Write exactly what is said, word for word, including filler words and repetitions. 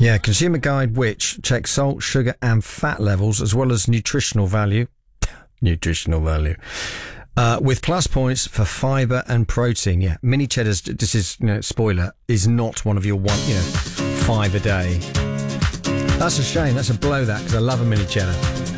Yeah, Consumer Guide, which checks salt, sugar and fat levels as well as nutritional value. nutritional value. Uh, with plus points for fibre and protein. Yeah, mini cheddars, this is, you know, spoiler, is not one of your one, you know, five a day. That's a shame. That's a blow, that, because I love a mini cheddar.